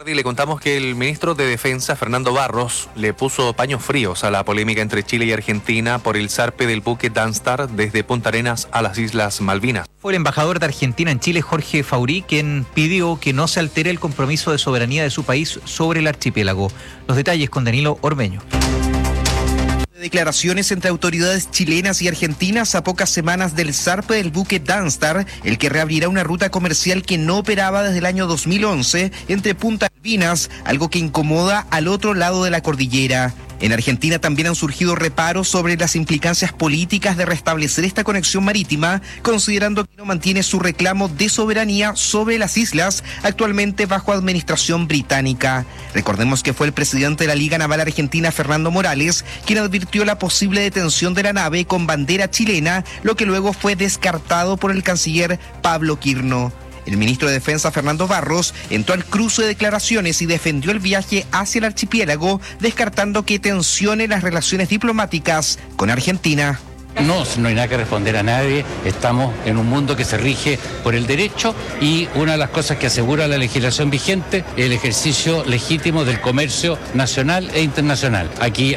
Y le contamos que el ministro de Defensa, Fernando Barros, le puso paños fríos a la polémica entre Chile y Argentina por el zarpe del buque Danstar desde Punta Arenas a las Islas Malvinas. Fue el embajador de Argentina en Chile, Jorge Faurí, quien pidió que no se altere el compromiso de soberanía de su país sobre el archipiélago. Los detalles con Danilo Ormeño. Declaraciones entre autoridades chilenas y argentinas a pocas semanas del zarpe del buque Danstar, el que reabrirá una ruta comercial que no operaba desde el año 2011 entre Punta Malvinas, algo que incomoda al otro lado de la cordillera. En Argentina también han surgido reparos sobre las implicancias políticas de restablecer esta conexión marítima, considerando que no mantiene su reclamo de soberanía sobre las islas, actualmente bajo administración británica. Recordemos que fue el presidente de la Liga Naval Argentina, Fernando Morales, quien advirtió la posible detención de la nave con bandera chilena, lo que luego fue descartado por el canciller Pablo Quirno. El ministro de Defensa, Fernando Barros, entró al cruce de declaraciones y defendió el viaje hacia el archipiélago, descartando que tensione las relaciones diplomáticas con Argentina. No hay nada que responder a nadie, estamos en un mundo que se rige por el derecho y una de las cosas que asegura la legislación vigente es el ejercicio legítimo del comercio nacional e internacional. Aquí